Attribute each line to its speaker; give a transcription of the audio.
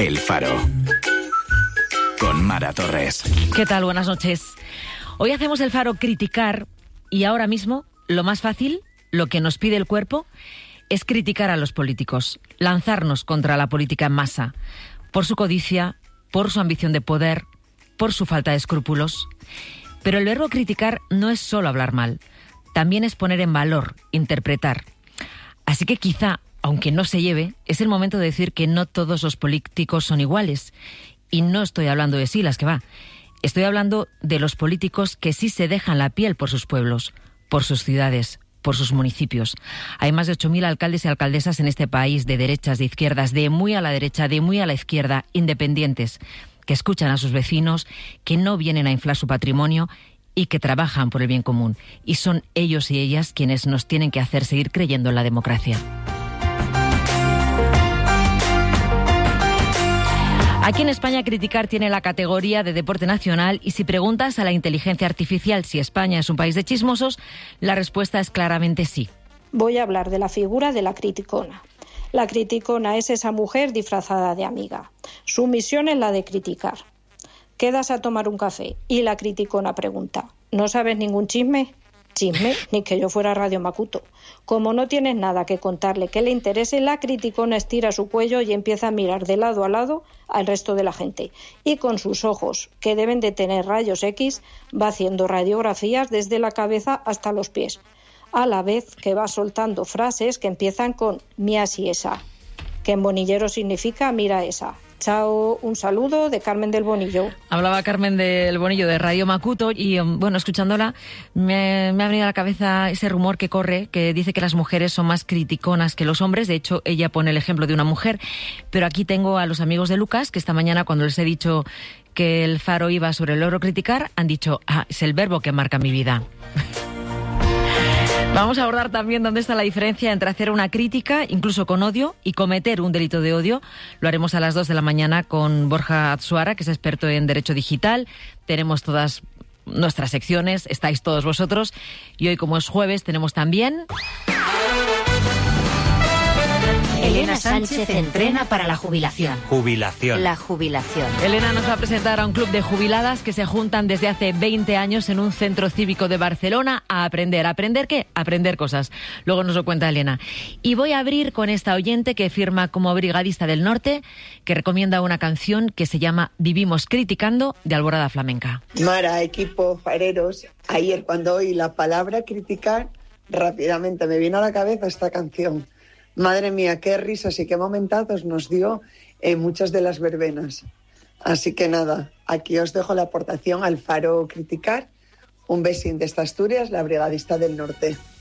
Speaker 1: El Faro. Con Mara Torres.
Speaker 2: ¿Qué tal? Buenas noches. Hoy hacemos El Faro criticar y ahora mismo lo más fácil, lo que nos pide el cuerpo, es criticar a los políticos, lanzarnos contra la política en masa, por su codicia, por su ambición de poder, por su falta de escrúpulos. Pero el verbo criticar no es solo hablar mal, también es poner en valor, interpretar. Así que quizá, aunque no se lleve, es el momento de decir que no todos los políticos son iguales. Y no estoy hablando de Silas, que va. Estoy hablando de los políticos que sí se dejan la piel por sus pueblos, por sus ciudades, por sus municipios. Hay más de 8.000 alcaldes y alcaldesas en este país, de derechas, de izquierdas, de muy a la derecha, de muy a la izquierda, independientes, que escuchan a sus vecinos, que no vienen a inflar su patrimonio y que trabajan por el bien común. Y son ellos y ellas quienes nos tienen que hacer seguir creyendo en la democracia. Aquí en España criticar tiene la categoría de deporte nacional y si preguntas a la inteligencia artificial si España es un país de chismosos, la respuesta es claramente sí.
Speaker 3: Voy a hablar de la figura de la criticona. La criticona es esa mujer disfrazada de amiga. Su misión es la de criticar. Quedas a tomar un café y la criticona pregunta: ¿no sabes ningún chisme? Chisme, ni que yo fuera Radio Macuto. Como no tienes nada que contarle que le interese, la criticona estira su cuello y empieza a mirar de lado a lado al resto de la gente. Y con sus ojos, que deben de tener rayos X, va haciendo radiografías desde la cabeza hasta los pies, a la vez que va soltando frases que empiezan con mi así esa, que en bonillero significa mira esa. Chao, un saludo de Carmen del Bonillo.
Speaker 2: Hablaba Carmen del Bonillo de Radio Macuto y, bueno, escuchándola me ha venido a la cabeza ese rumor que corre, que dice que las mujeres son más criticonas que los hombres. De hecho, ella pone el ejemplo de una mujer. Pero aquí tengo a los amigos de Lucas, que esta mañana, cuando les he dicho que el Faro iba sobre el logro criticar, han dicho: ah, es el verbo que marca mi vida. Vamos a abordar también dónde está la diferencia entre hacer una crítica, incluso con odio, y cometer un delito de odio. Lo haremos a las 2 de la mañana con Borja Atsuara, que es experto en Derecho Digital. Tenemos todas nuestras secciones, estáis todos vosotros. Y hoy, como es jueves, tenemos también...
Speaker 4: Elena Sánchez entrena para la jubilación.
Speaker 5: Jubilación.
Speaker 4: La jubilación.
Speaker 2: Elena nos va a presentar a un club de jubiladas que se juntan desde hace 20 años en un centro cívico de Barcelona a aprender. ¿Aprender qué? Aprender cosas. Luego nos lo cuenta Elena. Y voy a abrir con esta oyente que firma como brigadista del norte, que recomienda una canción que se llama Vivimos criticando, de Alborada Flamenca.
Speaker 6: Mara, equipo, fareros, ayer cuando oí la palabra criticar, rápidamente me vino a la cabeza esta canción. Madre mía, qué risas y qué momentazos nos dio muchas de las verbenas. Así que nada, aquí os dejo la aportación al Faro criticar. Un besín desde Asturias, la brigadista del norte.